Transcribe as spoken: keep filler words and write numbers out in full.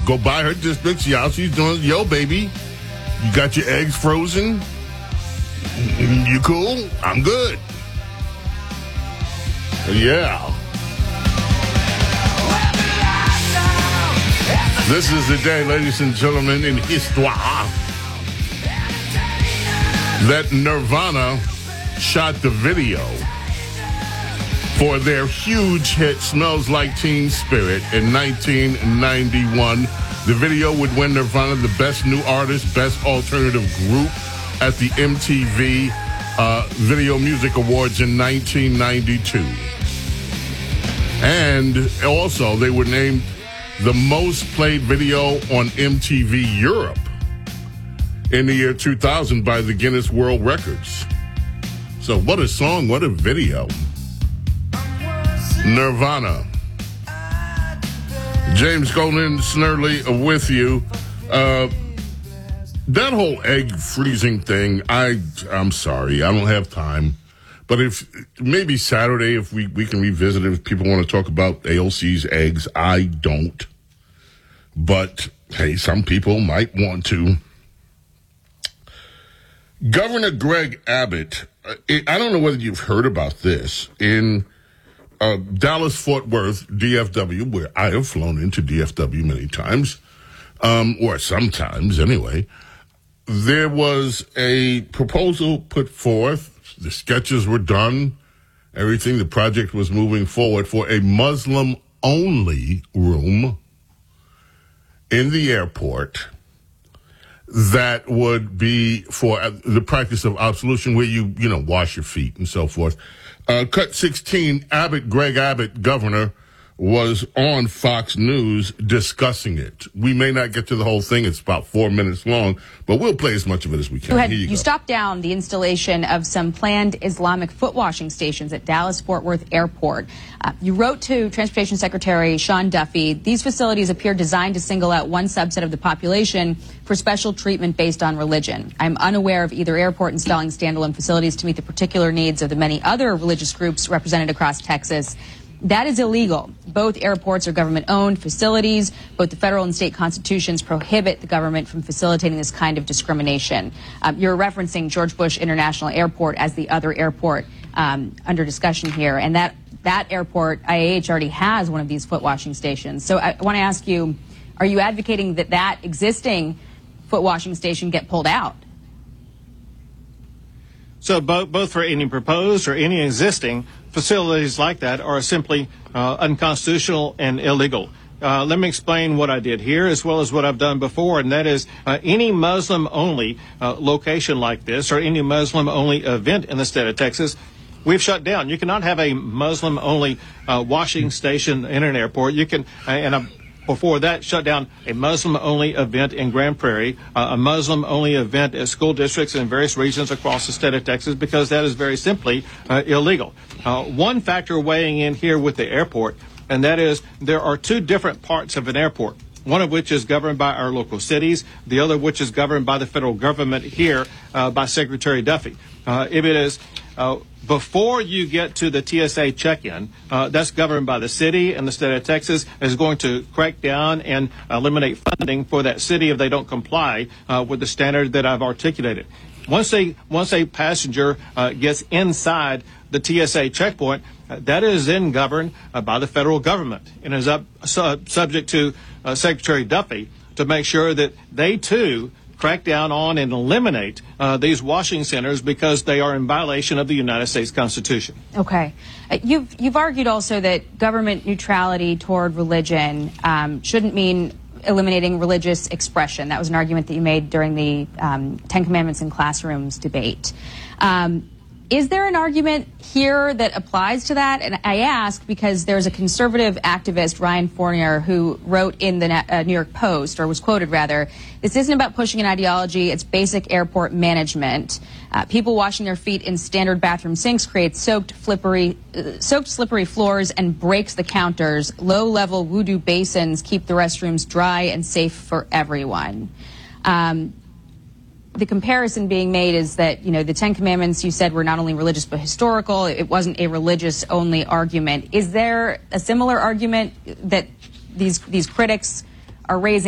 go by her district, see how she's doing. Yo, baby, you got your eggs frozen? You cool? I'm good. Yeah. This is the day, ladies and gentlemen, in histoire that Nirvana shot the video for their huge hit Smells Like Teen Spirit in nineteen ninety-one. The video would win Nirvana the Best New Artist, Best Alternative Group at the M T V uh, Video Music Awards in nineteen ninety-two. And also, they were named the most played video on M T V Europe in the year two thousand by the Guinness World Records. So what a song, what a video. Nirvana. James Golden Snurley with you. Uh, that whole egg freezing thing, I, I'm sorry, I don't have time. But if maybe Saturday, if we, we can revisit it, if people want to talk about A O C's eggs, I don't. But, hey, some people might want to. Governor Greg Abbott, I don't know whether you've heard about this, in uh, Dallas-Fort Worth, D F W, where I have flown into D F W many times, um, or sometimes anyway, there was a proposal put forth. The sketches were done, everything, the project was moving forward for a Muslim-only room in the airport that would be for the practice of absolution, where you, you know, wash your feet and so forth. Uh, cut sixteen, Abbott, Greg Abbott, governor, was on Fox News discussing it. We may not get to the whole thing. It's about four minutes long, but we'll play as much of it as we can. You, had, Here you, you go. stopped down the installation of some planned Islamic foot washing stations at Dallas-Fort Worth Airport. Uh, you wrote to Transportation Secretary Sean Duffy, these facilities appear designed to single out one subset of the population for special treatment based on religion. I'm unaware of either airport installing standalone facilities to meet the particular needs of the many other religious groups represented across Texas. That is illegal. Both airports are government-owned facilities. Both the federal and state constitutions prohibit the government from facilitating this kind of discrimination. Um, you're referencing George Bush International Airport as the other airport um, under discussion here, and that that airport, I A H, already has one of these foot washing stations. So I want to ask you, are you advocating that that existing foot washing station get pulled out? So both, both for any proposed or any existing facilities like that are simply uh, unconstitutional and illegal. Uh, let me explain what I did here as well as what I've done before, and that is uh, any Muslim-only uh, location like this or any Muslim-only event in the state of Texas, we've shut down. You cannot have a Muslim-only uh, washing station in an airport. You can, uh, and I'm before that, shut down a Muslim-only event in Grand Prairie, uh, a Muslim-only event at school districts in various regions across the state of Texas, because that is very simply uh, illegal. Uh, one factor weighing in here with the airport, and that is there are two different parts of an airport, one of which is governed by our local cities, the other which is governed by the federal government here uh, by Secretary Duffy. Uh, if it is uh, before you get to the T S A check-in, uh, that's governed by the city, and the state of Texas is going to crack down and eliminate funding for that city if they don't comply uh, with the standard that I've articulated. Once a, once a passenger uh, gets inside the T S A checkpoint, uh, that is then governed uh, by the federal government and is up, su- subject to uh, Secretary Duffy to make sure that they, too, crack down on and eliminate uh, these washing centers because they are in violation of the United States Constitution. Okay. Uh, you've, you've argued also that government neutrality toward religion um, shouldn't mean eliminating religious expression. That was an argument that you made during the um, Ten Commandments in Classrooms debate. Um, Is there an argument here that applies to that? And I ask because there's a conservative activist, Ryan Fournier, who wrote in the uh, New York Post, or was quoted rather, this isn't about pushing an ideology, it's basic airport management. Uh, people washing their feet in standard bathroom sinks creates soaked, slippery, uh, soaked, slippery floors and breaks the counters. Low-level voodoo basins keep the restrooms dry and safe for everyone. Um, The comparison being made is that, you know, the Ten Commandments, you said, were not only religious but historical. It wasn't a religious-only argument. Is there a similar argument that these these critics are raising?